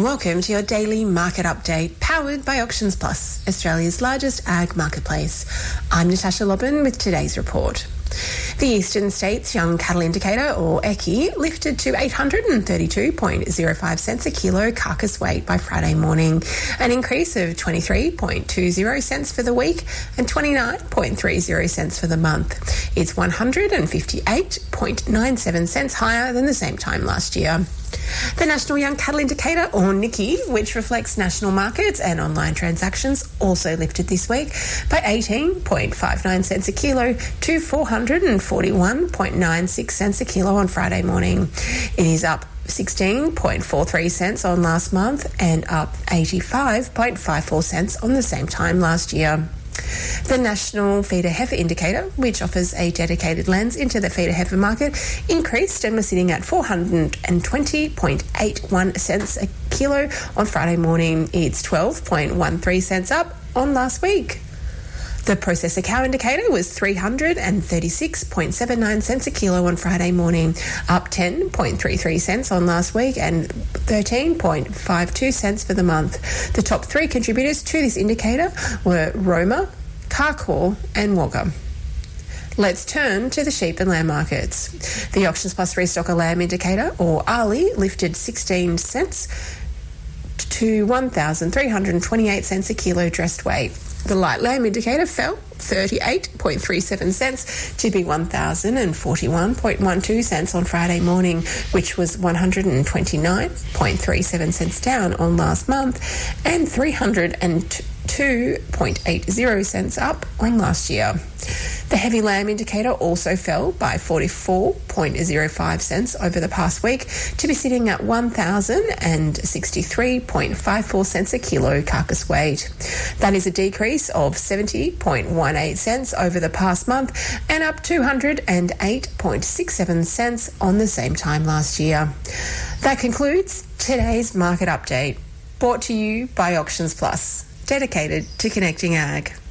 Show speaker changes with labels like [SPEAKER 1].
[SPEAKER 1] welcome to your daily market update powered by Auctions Plus, Australia's largest ag marketplace. I'm Natasha Lobban with today's report. The Eastern States Young Cattle Indicator, or EYCI, lifted to 832.05 cents a kilo carcass weight by Friday morning, an increase of 23.20 cents for the week and 29.30 cents for the month. It's 158.97 cents higher than the same time last year. The National Young Cattle Indicator, or NYCI, which reflects national markets and online transactions, also lifted this week by 18.59 cents a kilo to 441.96 cents a kilo on Friday morning. It is up 16.43 cents on last month and up 85.54 cents on the same time last year. The National Feeder Heifer Indicator, which offers a dedicated lens into the feeder heifer market, increased and was sitting at 420.81 cents a kilo on Friday morning. It's 12.13 cents up on last week. The Processor Cow Indicator was 336.79 cents a kilo on Friday morning, up 10.33 cents on last week and 13.52 cents for the month. The top three contributors to this indicator were Roma, Carcoar and Wagga. Let's turn to the sheep and lamb markets. The Auctions Plus Restocker Lamb Indicator, or ARLI, lifted 16 cents to 1,328 cents a kilo dressed weight. The light lamb indicator fell 38.37 cents to be 1,041.12 cents on Friday morning, which was 129.37 cents down on last month and 302.80 cents up on last year. The heavy lamb indicator also fell by 44.05 cents over the past week to be sitting at 1,063.54 cents a kilo carcass weight. That is a decrease of 70.18 cents over the past month and up 208.67 cents on the same time last year. That concludes today's market update, brought to you by Auctions Plus, dedicated to connecting ag.